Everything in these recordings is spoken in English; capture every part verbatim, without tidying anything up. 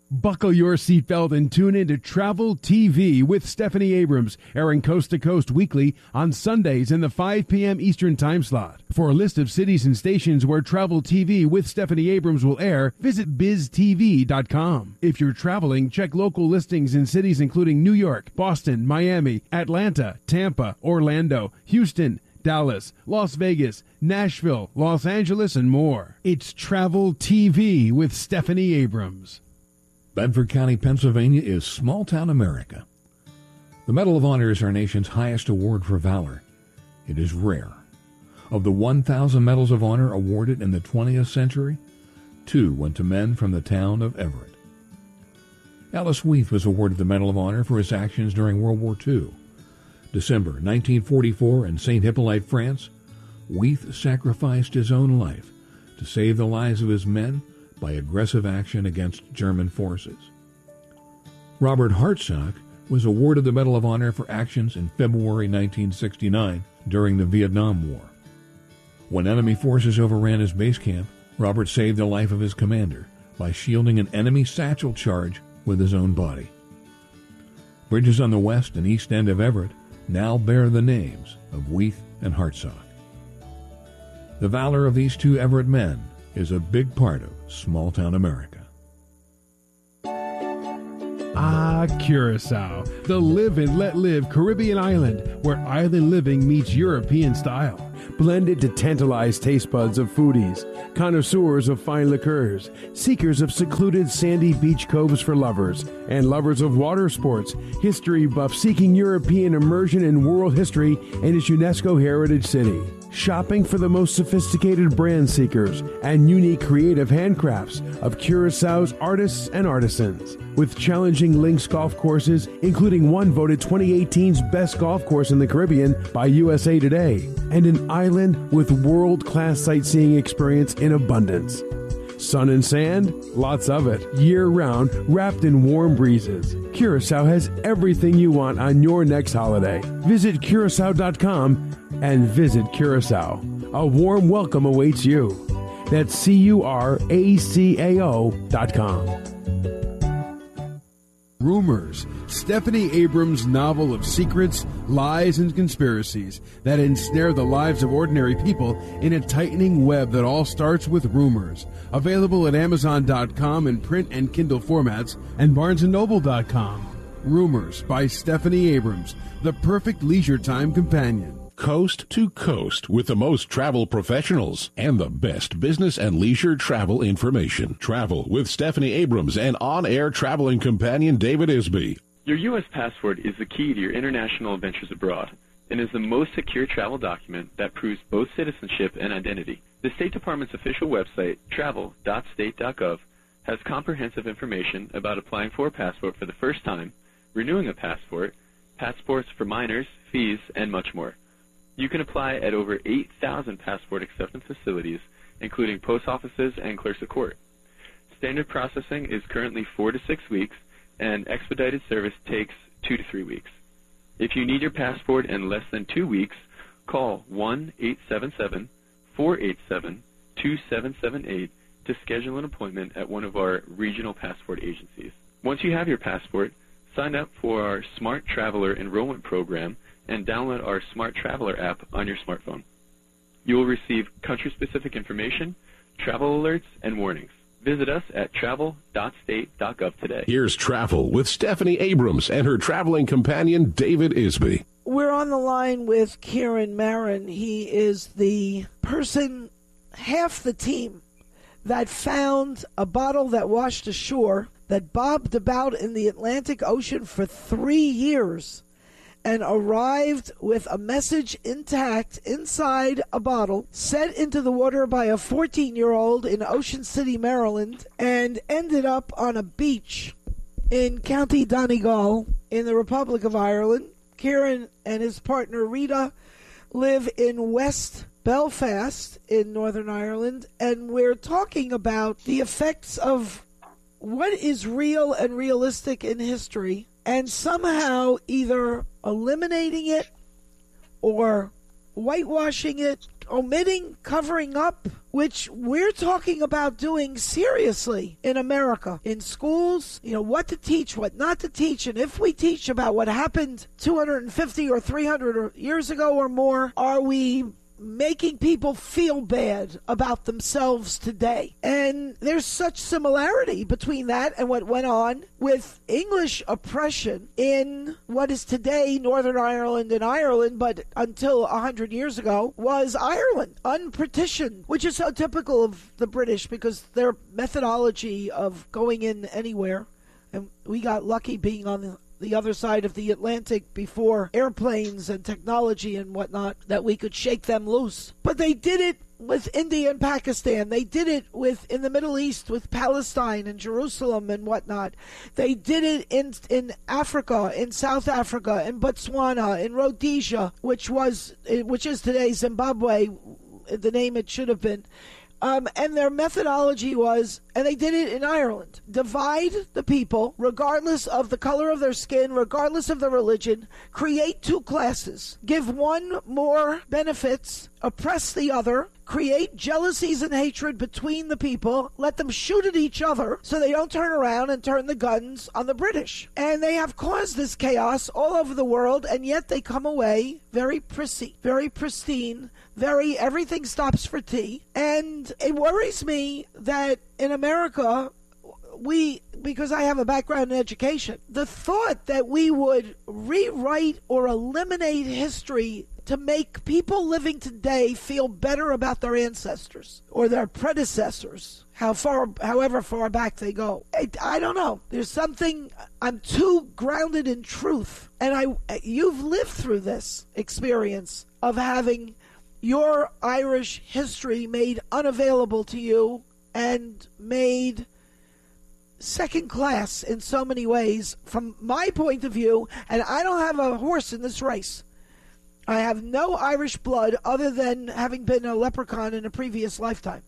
Buckle your seatbelt and tune in to Travel T V with Stephanie Abrams, airing coast to coast weekly on Sundays in the five p.m. Eastern time slot. For a list of cities and stations where Travel T V with Stephanie Abrams will air, visit biz t v dot com. If you're traveling, check local listings in cities including New York, Boston, Miami, Atlanta, Tampa, Orlando, Houston, Dallas, Las Vegas, Nashville, Los Angeles, and more. It's Travel T V with Stephanie Abrams. Bedford County, Pennsylvania is small-town America. The Medal of Honor is our nation's highest award for valor. It is rare. Of the one thousand Medals of Honor awarded in the twentieth century, two went to men from the town of Everett. Alice Weath was awarded the Medal of Honor for his actions during World War Two. December nineteen forty-four in Saint Hippolyte, France, Weath sacrificed his own life to save the lives of his men by aggressive action against German forces. Robert Hartsock was awarded the Medal of Honor for actions in February nineteen sixty-nine during the Vietnam War. When enemy forces overran his base camp, Robert saved the life of his commander by shielding an enemy satchel charge with his own body. Bridges on the west and east end of Everett now bear the names of Weath and Hartsock. The valor of these two Everett men is a big part of small-town America. Ah, Curacao, the live and let live Caribbean island where island living meets European style. Blended to tantalize taste buds of foodies, connoisseurs of fine liqueurs, seekers of secluded sandy beach coves for lovers, and lovers of water sports, history buffs seeking European immersion in world history and its UNESCO heritage city. Shopping for the most sophisticated brand seekers and unique creative handcrafts of Curaçao's artists and artisans. With challenging links golf courses, including one voted twenty eighteen's best golf course in the Caribbean by U S A Today, and an island with world-class sightseeing experience in abundance. Sun and sand? Lots of it. Year-round, wrapped in warm breezes. Curaçao has everything you want on your next holiday. Visit Curacao dot com and visit Curacao. A warm welcome awaits you. That's C U R A C A O dot com. Rumors, Stephanie Abrams' novel of secrets, lies, and conspiracies that ensnare the lives of ordinary people in a tightening web that all starts with rumors. Available at Amazon dot com in print and Kindle formats and Barnes and Noble dot com. Rumors by Stephanie Abrams, the perfect leisure time companion. Coast to coast with the most travel professionals and the best business and leisure travel information. Travel with Stephanie Abrams and on-air traveling companion David Isby. Your U S passport is the key to your international adventures abroad and is the most secure travel document that proves both citizenship and identity. The State Department's official website, travel dot state dot gov, has comprehensive information about applying for a passport for the first time, renewing a passport, passports for minors, fees, and much more. You can apply at over eight thousand passport acceptance facilities, including post offices and clerks of court. Standard processing is currently four to six weeks, and expedited service takes two to three weeks. If you need your passport in less than two weeks, call one eight seven seven, four eight seven, two seven seven eight to schedule an appointment at one of our regional passport agencies. Once you have your passport, sign up for our Smart Traveler Enrollment Program and download our Smart Traveler app on your smartphone. You will receive country-specific information, travel alerts, and warnings. Visit us at travel dot state dot gov today. Here's Travel with Stephanie Abrams and her traveling companion, David Isby. We're on the line with Kieran Marin. He is the person, half the team, that found a bottle that washed ashore that bobbed about in the Atlantic Ocean for three years and arrived with a message intact inside a bottle, set into the water by a fourteen-year-old in Ocean City, Maryland, and ended up on a beach in County Donegal in the Republic of Ireland. Kieran and his partner Rita live in West Belfast in Northern Ireland, and we're talking about the effects of what is real and realistic in history and somehow either eliminating it or whitewashing it omitting, covering up, which we're talking about doing seriously in America, in schools, you know, what to teach, what not to teach. And if we teach about what happened two hundred fifty or three hundred years ago or more, are we making people feel bad about themselves today? And there's such similarity between that and what went on with English oppression in what is today Northern Ireland and Ireland, but until one hundred years ago was Ireland, unpartitioned, which is so typical of the British because their methodology of going in anywhere, and we got lucky being on the the other side of the Atlantic before airplanes and technology and whatnot, that we could shake them loose. But they did it with India and Pakistan. They did it with in the Middle East with Palestine and Jerusalem and whatnot. They did it in in Africa, in South Africa, in Botswana, in Rhodesia, which was which is today Zimbabwe, the name it should have been. Um, and their methodology was, and they did it in Ireland, divide the people regardless of the color of their skin, regardless of their religion, create two classes, give one more benefits, oppress the other, create jealousies and hatred between the people, let them shoot at each other so they don't turn around and turn the guns on the British. And they have caused this chaos all over the world, and yet they come away very prissy, very pristine, very everything stops for tea. And it worries me that in America, we, because I have a background in education, the thought that we would rewrite or eliminate history to make people living today feel better about their ancestors or their predecessors, how far, however far back they go. I, I don't know. There's something, I'm too grounded in truth. And I, you've lived through this experience of having your Irish history made unavailable to you and made second class in so many ways from my point of view, and I don't have a horse in this race. I have no Irish blood other than having been a leprechaun in a previous lifetime.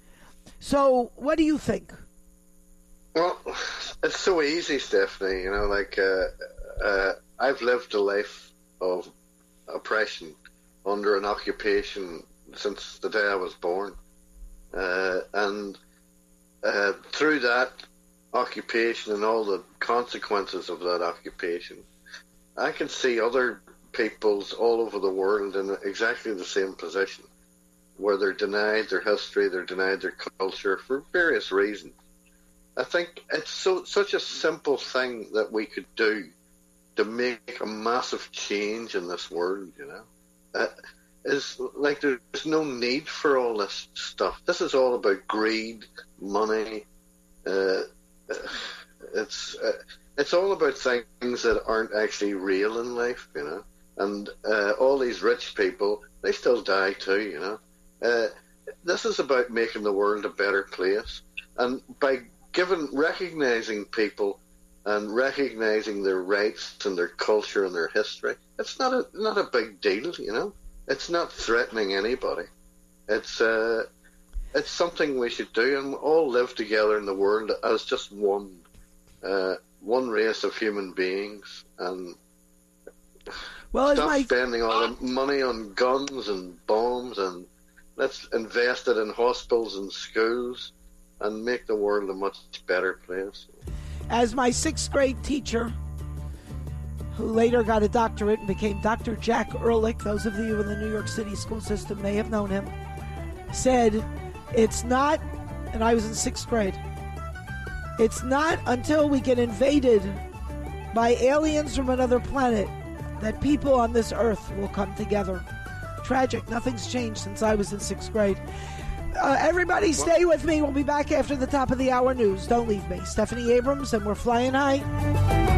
So what do you think? Well, it's so easy, Stephanie. You know, like uh, uh, I've lived a life of oppression under an occupation since the day I was born. Uh, and uh, through that occupation and all the consequences of that occupation, I can see other peoples all over the world in exactly the same position, where they're denied their history, they're denied their culture for various reasons. I think it's so such a simple thing that we could do to make a massive change in this world, you know. Uh, is like there's no need for all this stuff. This is all about greed, money. Uh, it's uh, it's all about things that aren't actually real in life, you know. And uh, all these rich people, they still die too, you know. Uh, this is about making the world a better place, and by giving recognizing people and recognizing their rights and their culture and their history, it's not a not a big deal, you know. It's not threatening anybody. It's uh, it's something we should do, and all live together in the world as just one uh, one race of human beings, and well, stop my... spending all the money on guns and bombs, and let's invest it in hospitals and schools and make the world a much better place. As my sixth grade teacher, who later got a doctorate and became Doctor Jack Ehrlich, those of you in the New York City school system may have known him, said, it's not, and I was in sixth grade, it's not until we get invaded by aliens from another planet that people on this earth will come together. Tragic. Nothing's changed since I was in sixth grade. Uh, everybody stay with me. We'll be back after the top of the hour news. Don't leave me. Stephanie Abrams, and we're flying high.